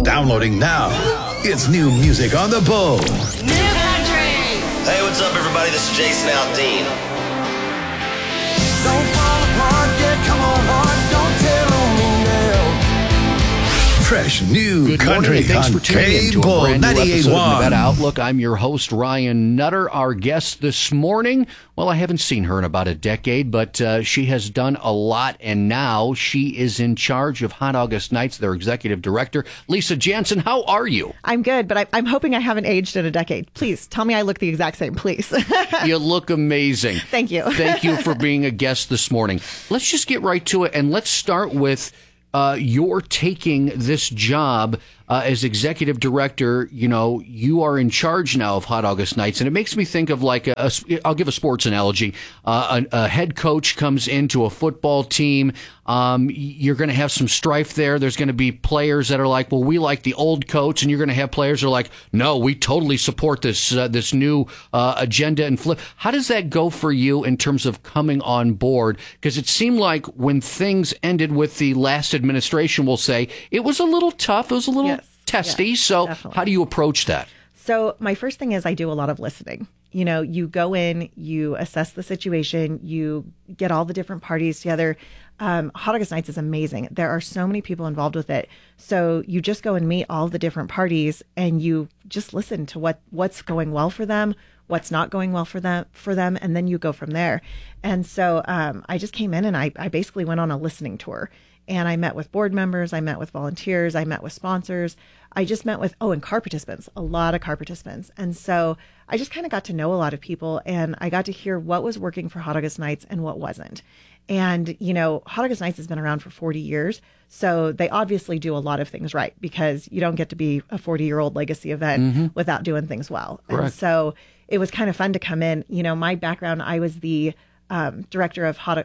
Downloading now. It's new music on the Bull. New country. Hey, what's up, everybody? This is Jason Aldean. Don't fall apart, yeah, come on hard, don't tell me now. Fresh new Good country morning, and thanks for tuning in to a Bull brand new episode of 98.1. Nevada Outlook. I'm your host, Ryan Nutter. Our guest this morning, well, I haven't seen her in about a decade, but she has done a lot, and now she is in charge of Hot August Nights, their executive director. Lisa Jansen, how are you? I'm good, but I'm hoping I haven't aged in a decade. Please, tell me I look the exact same, please. You look amazing. Thank you. Thank you for being a guest this morning. Let's just get right to it, and let's start with you're taking this job as executive director. You know, you are in charge now of Hot August Nights, and it makes me think of like I'll give a sports analogy. A head coach comes into a football team. You're going to have some strife there. There's going to be players that are like, well, we like the old coach, and you're going to have players that are like, no, we totally support this this new agenda and flip. How does that go for you in terms of coming on board? Because it seemed like when things ended with the last administration, we'll say, it was a little tough. It was a little testy. Yes, so definitely. how do you approach that? So my first thing is I do a lot of listening. You know, you go in, you assess the situation, you get all the different parties together. Hot August Nights is amazing. There are so many people involved with it. So you just go and meet all the different parties and you just listen to what's going well for them, what's not going well for them, and then you go from there. And so I just came in and I basically went on a listening tour. And I met with board members, I met with volunteers, I met with sponsors. I just met with, and car participants, a lot of car participants. And so I just kind of got to know a lot of people and I got to hear what was working for Hot August Nights and what wasn't. And, you know, Hot August Nights has been around for 40 years. So they obviously do a lot of things right because you don't get to be a 40-year-old legacy event without doing things well. Correct. And so it was kind of fun to come in. You know, my background, I was the director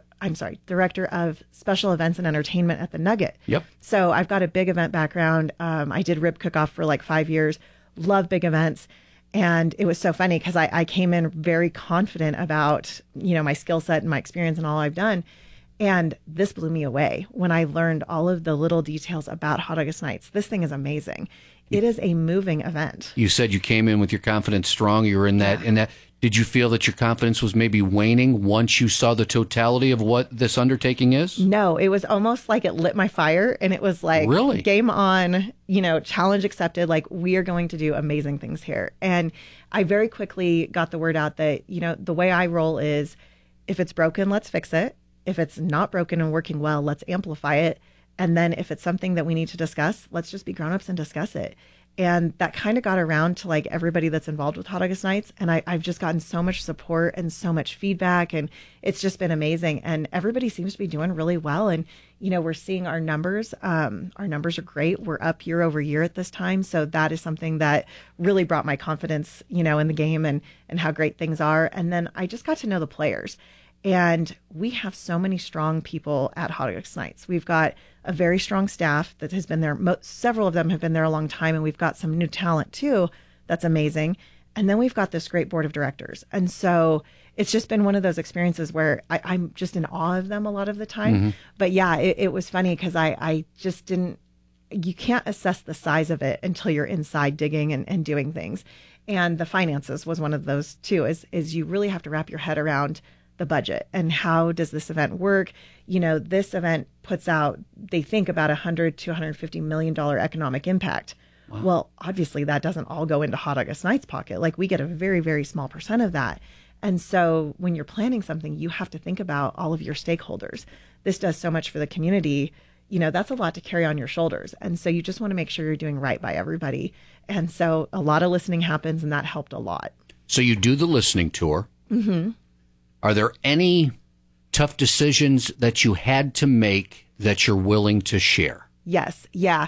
of special events and entertainment at the Nugget. Yep. So I've got a big event background. I did Rib Cook-Off for like 5 years, love big events. And it was so funny because I came in very confident about, you know, my skill set and my experience and all I've done. And this blew me away when I learned all of the little details about Hot August Nights. This thing is amazing. It is a moving event. You said you came in with your confidence strong. You were in that. Did you feel that your confidence was maybe waning once you saw the totality of what this undertaking is? No, it was almost like it lit my fire and it was like, really? Game on, you know, challenge accepted. Like, we are going to do amazing things here. And I very quickly got the word out that, you know, the way I roll is if it's broken, let's fix it. If it's not broken and working well, let's amplify it. And then if it's something that we need to discuss, let's just be grown-ups and discuss it. And that kind of got around to like everybody that's involved with Hot August Nights. And I've just gotten so much support and so much feedback. And it's just been amazing. And everybody seems to be doing really well. And, you know, we're seeing our numbers. Our numbers are great. We're up year over year at this time. So that is something that really brought my confidence, you know, in the game and how great things are. And then I just got to know the players. And we have so many strong people at Hot August Nights. We've got a very strong staff that has been there. Several of them have been there a long time, and we've got some new talent too. That's amazing. And then we've got this great board of directors. And so it's just been one of those experiences where I'm just in awe of them a lot of the time. But yeah, it was funny because I just didn't, you can't assess the size of it until you're inside digging and doing things. And the finances was one of those too, is you really have to wrap your head around the budget and how does this event work. You know, this event puts out, they think about $100 to $150 million economic impact. Wow. Well, obviously that doesn't all go into Hot August Nights pocket. Like, we get a very, very small percent of that. And so when you're planning something, you have to think about all of your stakeholders. This does so much for the community. You know, that's a lot to carry on your shoulders. And so you just want to make sure you're doing right by everybody. And so a lot of listening happens, and that helped a lot. So you do the listening tour. Mm-hmm. Are there any tough decisions that you had to make that you're willing to share? Yes. Yeah.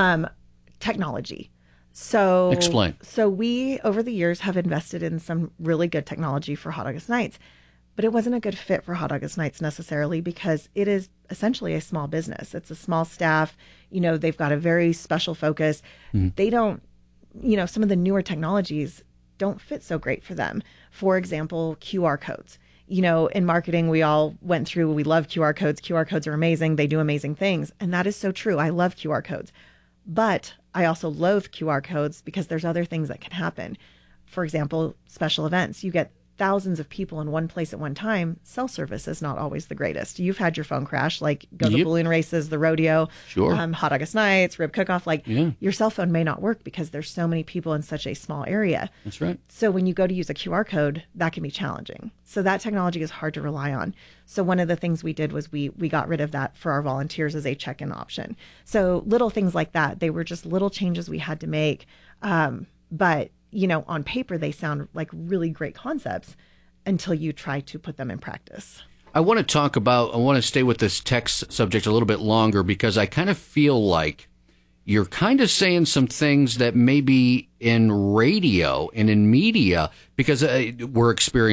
Technology. So explain. So we, over the years, have invested in some really good technology for Hot August Nights, but it wasn't a good fit for Hot August Nights necessarily because it is essentially a small business. It's a small staff. You know, they've got a very special focus. They don't, you know, some of the newer technologies don't fit so great for them. For example, QR codes. You know, in marketing, we all went through, we love QR codes. QR codes are amazing. They do amazing things. And that is so true. I love QR codes. But I also loathe QR codes because there's other things that can happen. For example, special events. You get thousands of people in one place at one time. Cell service is not always the greatest. You've had your phone crash, like go to balloon races, the rodeo, Sure. Hot August nights, rib cook-off. Like Yeah. your cell phone may not work because there's so many people in such a small area. That's right. So when you go to use a QR code, that can be challenging. So that technology is hard to rely on. So one of the things we did was we got rid of that for our volunteers as a check-in option. So little things like that, they were just little changes we had to make. But, on paper, they sound like really great concepts until you try to put them in practice. I want to stay with this tech subject a little bit longer because I kind of feel like you're kind of saying some things that maybe in radio and in media, because we're experiencing